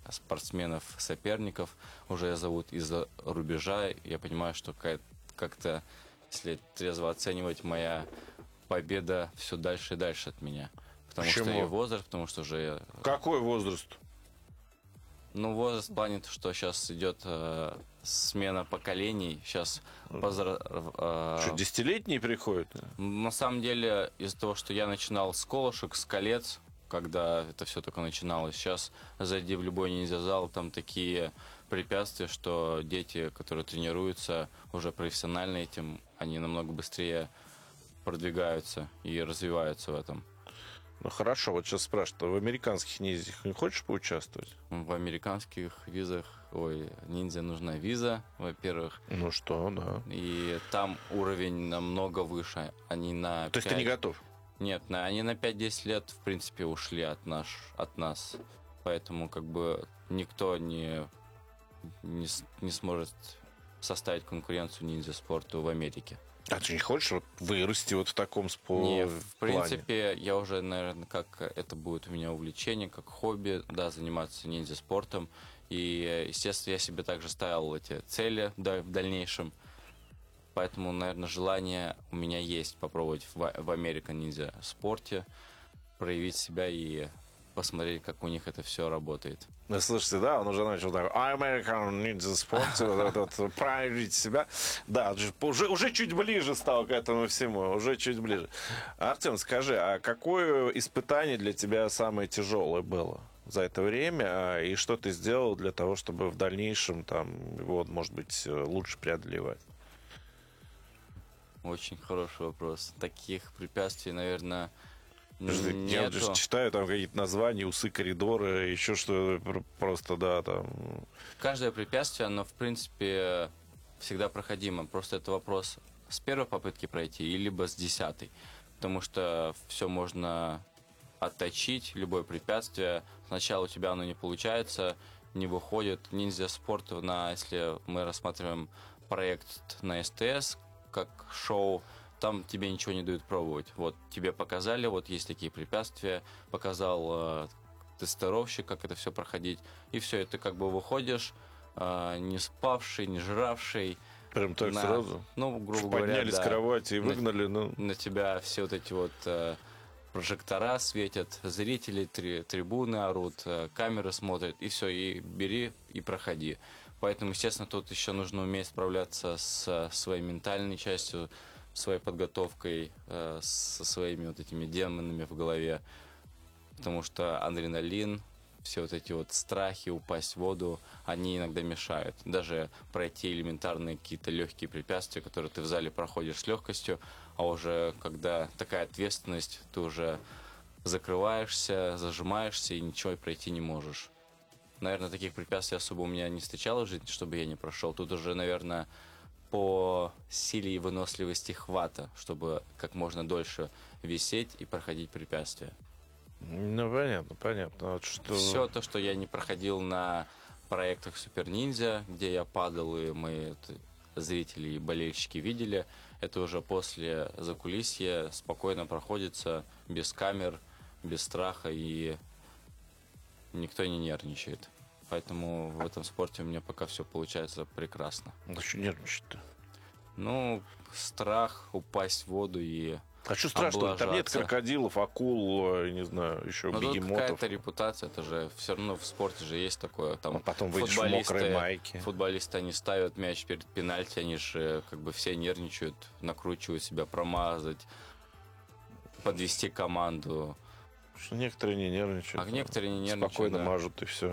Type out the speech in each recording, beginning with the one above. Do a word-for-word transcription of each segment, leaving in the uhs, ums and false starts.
спортсменов, соперников уже зовут из-за рубежа. Я понимаю, что как-то, если трезво оценивать, моя победа все дальше и дальше от меня. Потому Почему? что и возраст, потому что уже... Какой возраст? Ну, возраст в плане, что сейчас идет э, смена поколений. Сейчас позра... э, Что, десятилетние приходят? На самом деле, из-за того, что я начинал с колышек, с колец, когда это все только начиналось, сейчас зайди в любой ниндзя-зал, там такие препятствия, что дети, которые тренируются уже профессионально этим, они намного быстрее продвигаются и развиваются в этом. Ну хорошо, вот сейчас спрашивают, в американских ниндзях не хочешь поучаствовать? В американских визах, ой, ниндзя нужна виза, во-первых. Ну что, да. И там уровень намного выше. Они на То есть ты не готов? Нет, на, они на пять-десять лет, в принципе, ушли от, наш, от нас. Поэтому как бы никто не, не, не сможет составить конкуренцию ниндзя-спорту в Америке. А ты не хочешь вот вырасти вот в таком спорте? Не, в принципе, я уже, наверное, как это будет у меня увлечение, как хобби, да, заниматься ниндзя-спортом. И, естественно, я себе также ставил эти цели, да, в дальнейшем. Поэтому, наверное, желание у меня есть попробовать в, в American Ninja спорте, проявить себя и посмотреть, как у них это все работает. Ну, слушайте, да, он уже начал так, American Ninja Sport, вот, вот, проявить себя. Да, уже, уже чуть ближе стал к этому всему, уже чуть ближе. Артем, скажи, а какое испытание для тебя самое тяжелое было за это время, и что ты сделал для того, чтобы в дальнейшем там, вот, может быть, лучше преодолевать? Очень хороший вопрос. Таких препятствий, наверное, Подожди, я даже читаю там какие-то названия, усы коридора, еще что просто, да, там... Каждое препятствие, оно, в принципе, всегда проходимо. Просто это вопрос с первой попытки пройти, и либо с десятой. Потому что все можно отточить, любое препятствие. Сначала у тебя оно не получается, не выходит. Ниндзя-спорт, на, если мы рассматриваем проект на СТС, как шоу, там тебе ничего не дают пробовать. Вот тебе показали, вот есть такие препятствия, показал э, тестировщик, как это все проходить, и все, и ты как бы выходишь э, не спавший, не жравший. Прям так на, сразу? Ну, грубо Поднялись говоря, Поднялись да, с кровати и выгнали, на, ну... на тебя все вот эти вот э, прожектора светят, зрители, три, трибуны орут, э, камеры смотрят, и все, и бери, и проходи. Поэтому, естественно, тут еще нужно уметь справляться с своей ментальной частью, своей подготовкой, э, со своими вот этими демонами в голове. Потому что адреналин, все вот эти вот страхи, упасть в воду, они иногда мешают. Даже пройти элементарные какие-то легкие препятствия, которые ты в зале проходишь с легкостью, а уже когда такая ответственность, ты уже закрываешься, зажимаешься и ничего пройти не можешь. Наверное, таких препятствий особо у меня не встречалось в жизни, чтобы я не прошел. Тут уже, наверное, по силе и выносливости хвата, чтобы как можно дольше висеть и проходить препятствия. Ну, понятно, понятно. Вот что... Все то, что я не проходил на проектах Супер Ниндзя, где я падал, и мы зрители и болельщики видели, это уже после закулисья спокойно проходится, без камер, без страха, и никто не нервничает. Поэтому в этом спорте у меня пока все получается прекрасно. А что нервничать-то? Ну, страх упасть в воду и а что страшного? Там нет крокодилов, акул, не знаю, еще но бегемотов. Тут какая-то репутация, это же все равно в спорте же есть такое. Там а потом выйдешь в мокрой майке. Футболисты, они ставят мяч перед пенальти, они же как бы все нервничают, накручивают себя, промазать, подвести команду. Что некоторые не нервничают. А некоторые не нервничают, спокойно мажут и все.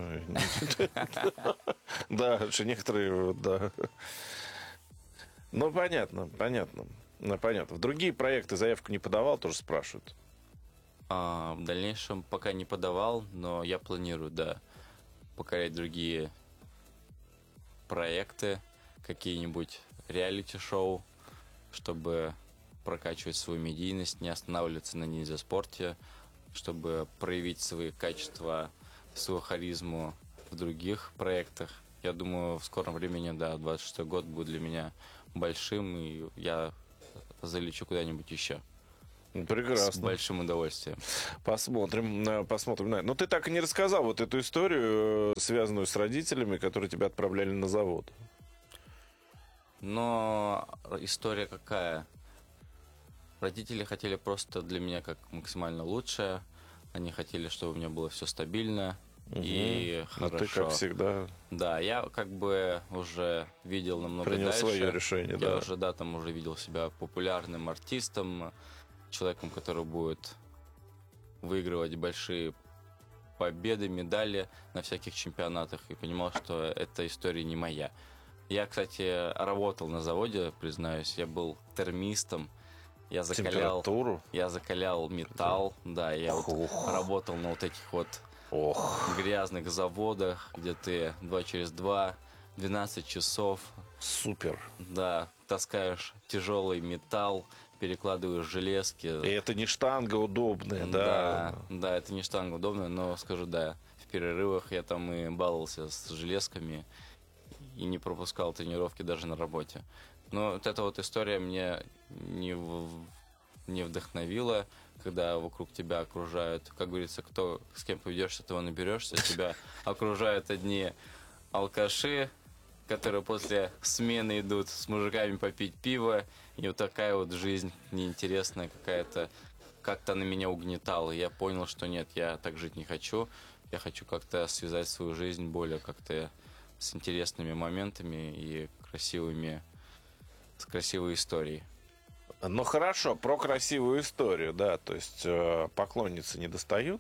Да, что некоторые, да. Ну, понятно, понятно. Ну, понятно. В другие проекты заявку не подавал, тоже спрашивают. А, в дальнейшем пока не подавал, но я планирую, да, покорять другие проекты, какие-нибудь реалити-шоу, чтобы прокачивать свою медийность, не останавливаться на ниндзя-спорте, чтобы проявить свои качества, свою харизму в других проектах. Я думаю, в скором времени, да, двадцать шестой год будет для меня большим, и я залечу куда-нибудь еще. С Прекрасно. большим удовольствием. Посмотрим, э, посмотрим. на это. Но ты так и не рассказал вот эту историю, э, связанную с родителями, которые тебя отправляли на завод. Но история какая? Родители хотели просто для меня как максимально лучшее. Они хотели, чтобы у меня было все стабильно и Ну, хорошо. ты, как всегда, Да, я как бы уже видел намного принял дальше. свое решение. Я Да. уже, да, там уже видел себя популярным артистом, человеком, который будет выигрывать большие победы, медали на всяких чемпионатах, и понимал, что эта история не моя. Я, кстати, работал на заводе, признаюсь, я был термистом, я закалял, Температуру. я закалял металл, да, я вот Ух. работал на вот этих вот Ох, грязных заводах, где ты два через два, двенадцать часов, супер. да, таскаешь тяжелый металл, перекладываешь железки. И это не штанга удобная, да. Да, да, это не штанга удобная, но скажу, да, в перерывах я там и баловался с железками и не пропускал тренировки даже на работе. Но вот эта вот история мне не, в- не вдохновила, когда вокруг тебя окружают, как говорится, кто с кем поведешься, того наберешься, тебя окружают одни алкаши, которые после смены идут с мужиками попить пиво, и вот такая вот жизнь неинтересная какая-то, как-то на меня угнетала. И я понял, что нет, я так жить не хочу. Я хочу как-то связать свою жизнь более как-то с интересными моментами и красивыми, с красивой историей. Ну хорошо, про красивую историю, да. То есть э, поклонницы не достают.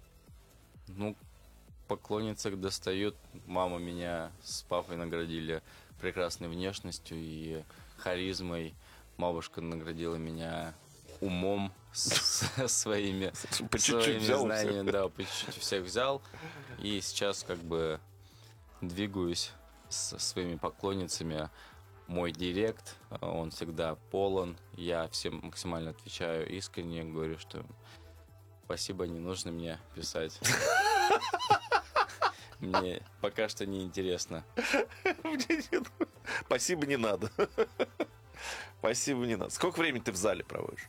Ну, поклонницы достают. Мама меня с папой наградили прекрасной внешностью и харизмой. Бабушка наградила меня умом с- своими, По чуть-чуть своими взял и всё. знаниями. Да, по чуть-чуть всех взял. И сейчас как бы двигаюсь со своими поклонницами. Мой директ, он всегда полон. Я всем максимально отвечаю искренне, говорю, что спасибо, не нужно мне писать. Мне пока что не интересно. Спасибо, не надо. Спасибо, не надо. Сколько времени ты в зале проводишь?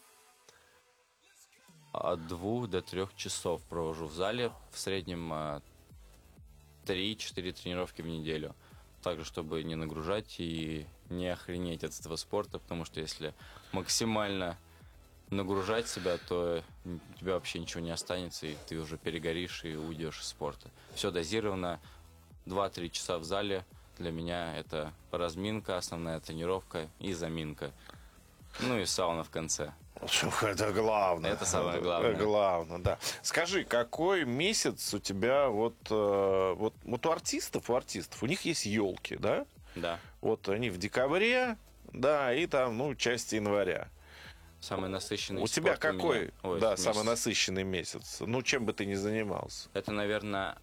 От двух до трех часов провожу в зале. В среднем а, три-четыре тренировки в неделю. Также, чтобы не нагружать и не охренеть от этого спорта, потому что если максимально нагружать себя, то у тебя вообще ничего не останется, и ты уже перегоришь и уйдешь из спорта. Все дозировано. два-три часа в зале. Для меня это разминка, основная тренировка и заминка. Ну и сауна в конце. Это главное. Это самое главное. Главное, да. Скажи, какой месяц у тебя вот, э, вот, вот у артистов, у артистов, у них есть елки, да? Да. Вот они в декабре, да, и там, ну, часть января. Самый насыщенный У тебя спорт у меня. какой, Ой, да, месяц. самый насыщенный месяц? Ну, чем бы ты ни занимался. Это, наверное,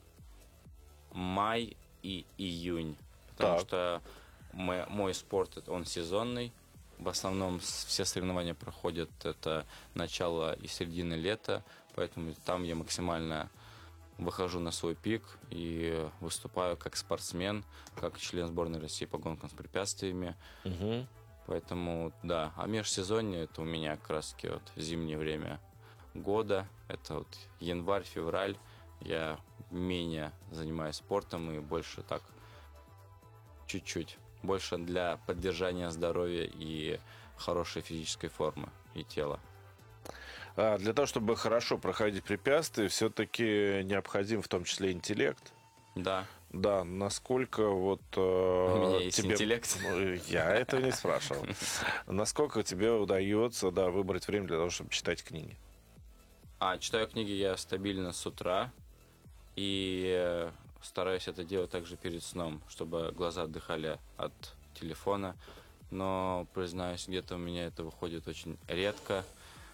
май и июнь. Потому Так. что мой, мой спорт, это он сезонный. В основном с- все соревнования проходят это начало и середина лета. Поэтому там я максимально выхожу на свой пик и выступаю как спортсмен, как член сборной России по гонкам с препятствиями. Угу. Поэтому, да. А межсезонье это у меня как раз таки вот зимнее время года. Это вот январь, февраль. Я менее занимаюсь спортом и больше так чуть-чуть. Больше для поддержания здоровья и хорошей физической формы и тела. А для того, чтобы хорошо проходить препятствия, все-таки необходим в том числе интеллект. Да, Да, насколько вот э, у меня есть тебе... интеллект. Ну, я этого не спрашивал. Насколько тебе удается, да, выбрать время для того, чтобы читать книги? А, читаю книги я стабильно с утра. И э, стараюсь это делать также перед сном, чтобы глаза отдыхали от телефона. Но, признаюсь, где-то у меня это выходит очень редко.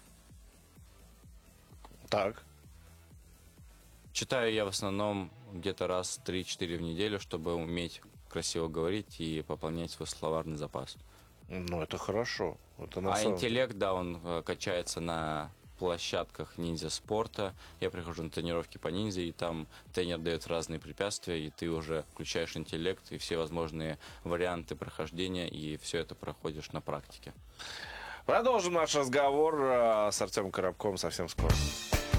Так. Читаю я в основном где-то раз три-четыре в неделю, чтобы уметь красиво говорить и пополнять свой словарный запас. Ну, это хорошо. Это на А самом- интеллект, да, он э, качается на площадках ниндзя-спорта. Я прихожу на тренировки по ниндзя, и там тренер дает разные препятствия, и ты уже включаешь интеллект и все возможные варианты прохождения, и все это проходишь на практике. Продолжим наш разговор э, с Артемом Коробковым совсем скоро.